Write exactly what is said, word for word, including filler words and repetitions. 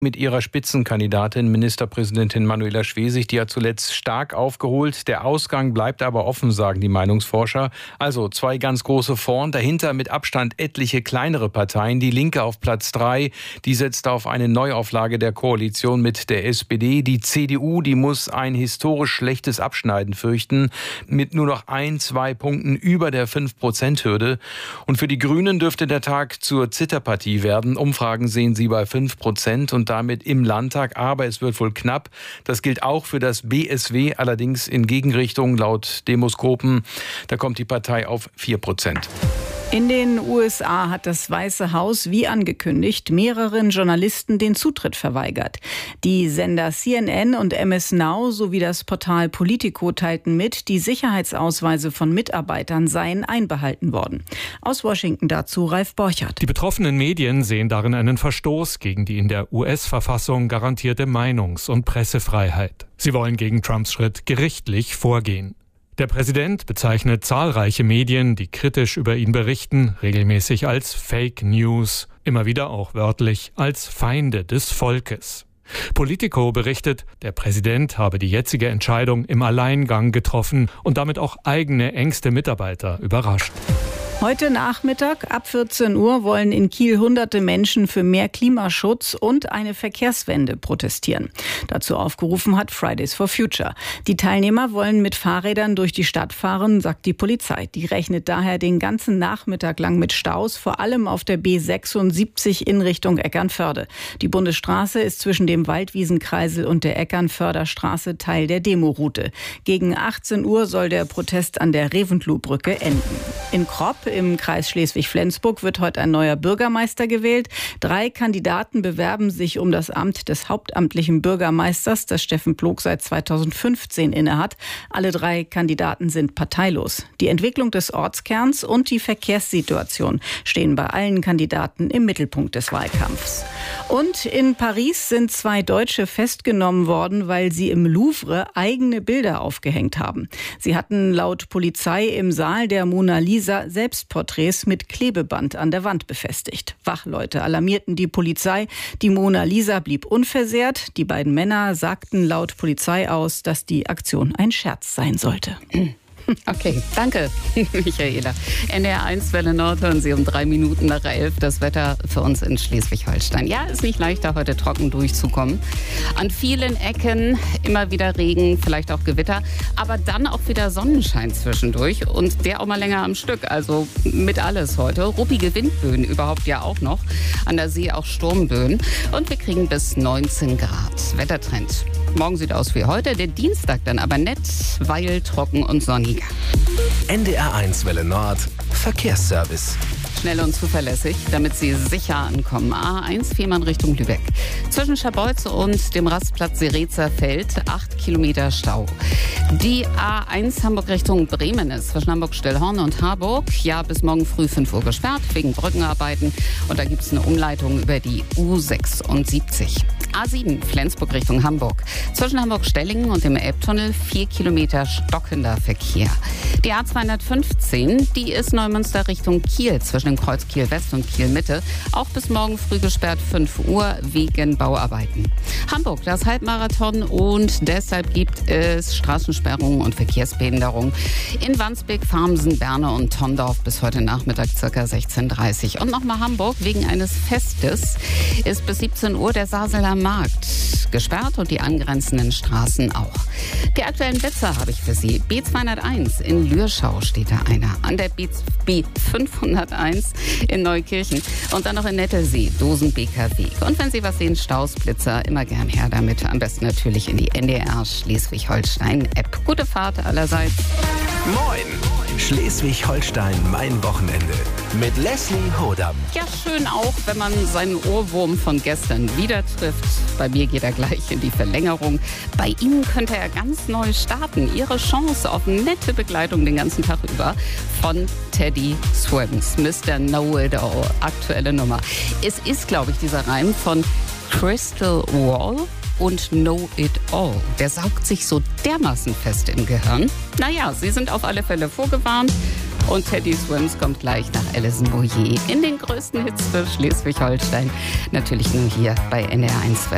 mit ihrer Spitzenkandidatin Ministerpräsidentin Manuela Schwesig. Die hat zuletzt stark aufgeholt. Der Ausgang bleibt aber offen, sagen die Meinungsforscher. Also zwei ganz große vorn, dahinter mit Abstand etliche kleinere Parteien. Die Linke auf Platz drei, die setzt auf eine Neuauflage der Koalition mit der S P D. Die C D U, die muss ein historisch schlechtes Abschneiden fürchten, mit nur noch ein, zwei Punkten über der fünf Prozent Hürde. Und für die Grünen dürfte der Tag zur Zitterpartie werden. Umfragen sehen sie bei fünf Prozent und damit im Landtag, aber es wird wohl knapp. Das gilt auch für das B S W, allerdings in Gegenrichtung laut Demoskopen. Da kommt die Partei auf vier Prozent. In den U S A hat das Weiße Haus, wie angekündigt, mehreren Journalisten den Zutritt verweigert. Die Sender C N N und M S Now sowie das Portal Politico teilten mit, die Sicherheitsausweise von Mitarbeitern seien einbehalten worden. Aus Washington dazu Ralf Borchert. Die betroffenen Medien sehen darin einen Verstoß gegen die in der U S-Verfassung garantierte Meinungs- und Pressefreiheit. Sie wollen gegen Trumps Schritt gerichtlich vorgehen. Der Präsident bezeichnet zahlreiche Medien, die kritisch über ihn berichten, regelmäßig als Fake News, immer wieder auch wörtlich als Feinde des Volkes. Politico berichtet, der Präsident habe die jetzige Entscheidung im Alleingang getroffen und damit auch eigene engste Mitarbeiter überrascht. Heute Nachmittag ab vierzehn Uhr wollen in Kiel hunderte Menschen für mehr Klimaschutz und eine Verkehrswende protestieren. Dazu aufgerufen hat Fridays for Future. Die Teilnehmer wollen mit Fahrrädern durch die Stadt fahren, sagt die Polizei. Die rechnet daher den ganzen Nachmittag lang mit Staus, vor allem auf der B sechsundsiebzig in Richtung Eckernförde. Die Bundesstraße ist zwischen dem Waldwiesenkreisel und der Eckernförder Teil der Demoroute. Gegen achtzehn Uhr soll der Protest an der Reventlow-Brücke enden. In Kropp im Kreis Schleswig-Flensburg wird heute ein neuer Bürgermeister gewählt. Drei Kandidaten bewerben sich um das Amt des hauptamtlichen Bürgermeisters, das Steffen Plog seit zweitausendfünfzehn innehat. Alle drei Kandidaten sind parteilos. Die Entwicklung des Ortskerns und die Verkehrssituation stehen bei allen Kandidaten im Mittelpunkt des Wahlkampfs. Und in Paris sind zwei Deutsche festgenommen worden, weil sie im Louvre eigene Bilder aufgehängt haben. Sie hatten laut Polizei im Saal der Mona Lisa Selbstporträts mit Klebeband an der Wand befestigt. Wachleute alarmierten die Polizei. Die Mona Lisa blieb unversehrt. Die beiden Männer sagten laut Polizei aus, dass die Aktion ein Scherz sein sollte. Okay, danke, Michaela. N D R eins Welle Nord hören Sie um drei Minuten nach elf. Das Wetter für uns in Schleswig-Holstein. Ja, ist nicht leichter, heute trocken durchzukommen. An vielen Ecken immer wieder Regen, vielleicht auch Gewitter, aber dann auch wieder Sonnenschein zwischendurch und der auch mal länger am Stück. Also mit alles heute. Ruppige Windböen überhaupt ja auch noch. An der See auch Sturmböen. Und wir kriegen bis neunzehn Grad. Wettertrend. Morgen sieht aus wie heute, der Dienstag dann aber nett, weil trocken und sonnig. N D R eins Welle Nord, Verkehrsservice. Schnell und zuverlässig, damit Sie sicher ankommen. A eins Fehmarn Richtung Lübeck. Zwischen Scharbeutz und dem Rastplatz Serezerfeld acht Kilometer Stau. Die A eins Hamburg Richtung Bremen ist zwischen Hamburg-Stillhorn und Harburg. Ja, bis morgen früh fünf Uhr gesperrt wegen Brückenarbeiten. Und da gibt es eine Umleitung über die U sechsundsiebzig. A sieben Flensburg Richtung Hamburg. Zwischen Hamburg-Stellingen und dem Elbtunnel vier Kilometer stockender Verkehr. Die A zweihundertfünfzehn, die ist Neumünster Richtung Kiel zwischen dem Kreuz Kiel West und Kiel Mitte. Auch bis morgen früh gesperrt fünf Uhr wegen Bauarbeiten. Hamburg, das Halbmarathon und deshalb gibt es Straßensperrungen und Verkehrsbehinderungen in Wandsbek, Farmsen, Berne und Tondorf bis heute Nachmittag ca. sechzehn Uhr dreißig. Und nochmal Hamburg, wegen eines Festes ist bis siebzehn Uhr der Saseler Markt gesperrt und die angrenzenden Straßen auch. Die aktuellen Blitzer habe ich für Sie. B zweihunderteins in Lürschau steht da einer. An der B fünfhunderteins in Neukirchen. Und dann noch in Nettelsee, Dosen-Beker Weg. Und wenn Sie was sehen, Staus, Blitzer, immer gern her damit. Am besten natürlich in die N D R Schleswig-Holstein-App. Gute Fahrt allerseits. Moin! Schleswig-Holstein, mein Wochenende. Mit Leslie Hodam. Ja, schön auch, wenn man seinen Ohrwurm von gestern wieder trifft. Bei mir geht er gleich in die Verlängerung. Bei Ihnen könnte er ganz neu starten. Ihre Chance auf nette Begleitung den ganzen Tag über von Teddy Swims. Mister Know-It-All, aktuelle Nummer. Es ist, glaube ich, dieser Reim von Crystal Wall und Know It All. Der saugt sich so dermaßen fest im Gehirn. Naja, Sie sind auf alle Fälle vorgewarnt. Und Teddy Swims kommt gleich nach Alison Boyer in den größten Hits für Schleswig-Holstein. Natürlich nur hier bei N D R eins.